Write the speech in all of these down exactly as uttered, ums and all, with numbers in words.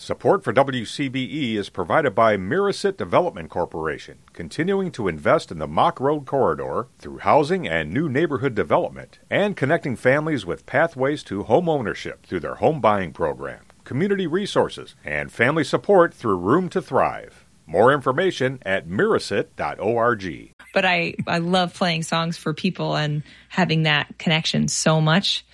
Support for W C B E is provided by Mirasit Development Corporation, continuing to invest in the Mock Road Corridor through housing and new neighborhood development, and connecting families with pathways to home ownership through their home buying program, community resources, and family support through Room to Thrive. More information at mirasit dot org. But I, I love playing songs for people and having that connection so much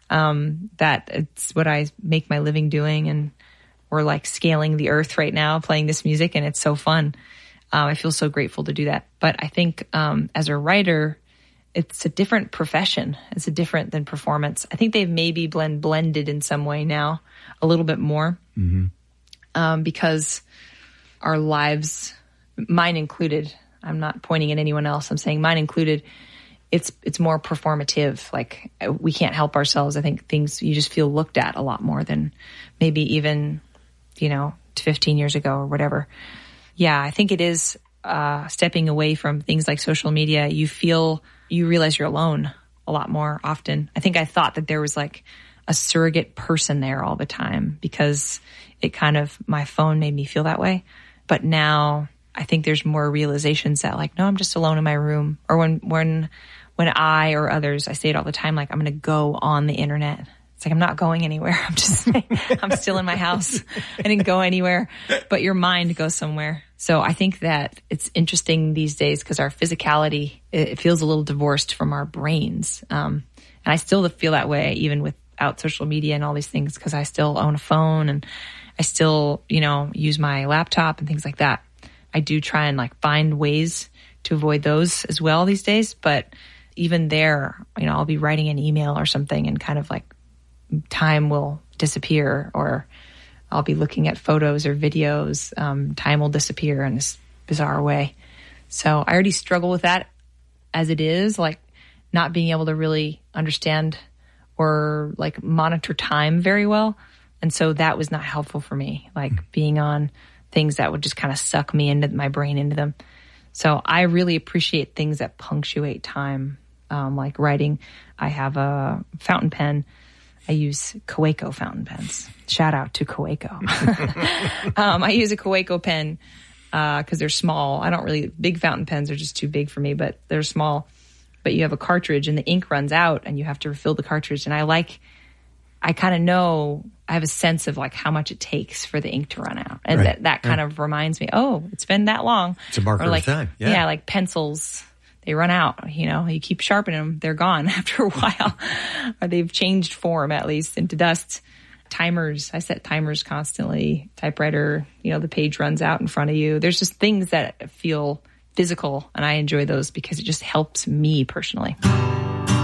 um, that it's what I make my living doing, and we're like scaling the earth right now, playing this music, and it's so fun. Um, I feel so grateful to do that. But I think um, as a writer, it's a different profession. It's a different than performance. I think they've maybe blend blended in some way now, a little bit more, mm-hmm. um, because our lives, mine included, I'm not pointing at anyone else, I'm saying mine included, it's it's more performative. Like, we can't help ourselves. I think things, you just feel looked at a lot more than maybe even, you know, fifteen years ago or whatever. Yeah, I think it is uh, stepping away from things like social media. You feel, you realize you're alone a lot more often. I think I thought that there was like a surrogate person there all the time because it kind of, my phone made me feel that way. But now I think there's more realizations that like, no, I'm just alone in my room. Or when, when, when I or others, I say it all the time, like, I'm going to go on the internet. It's like, I'm not going anywhere. I'm just, I'm still in my house. I didn't go anywhere, but your mind goes somewhere. So I think that it's interesting these days because our physicality, it feels a little divorced from our brains. Um, and I still feel that way even without social media and all these things because I still own a phone and I still, you know, use my laptop and things like that. I do try and like find ways to avoid those as well these days. But even there, you know, I'll be writing an email or something and kind of like, time will disappear, or I'll be looking at photos or videos. Um, time will disappear in this bizarre way. So I already struggle with that as it is, like not being able to really understand or like monitor time very well. And so that was not helpful for me, like being on things that would just kind of suck me into my brain into them. So I really appreciate things that punctuate time, um, like writing. I have a fountain pen. I use Kaweco fountain pens. Shout out to Kaweco. um, I use a Kaweco pen because uh, they're small. I don't really, big fountain pens are just too big for me, but they're small. But you have a cartridge and the ink runs out and you have to refill the cartridge. And I like, I kind of know, I have a sense of like how much it takes for the ink to run out. And right. that, that kind right. of reminds me, oh, it's been that long. It's a marker or like, of time. Yeah. yeah, like pencils. They run out, you know, you keep sharpening them, they're gone after a while. Or they've changed form, at least, into dust. Timers, I set timers constantly. Typewriter, you know, the page runs out in front of you. There's just things that feel physical, and I enjoy those because it just helps me personally.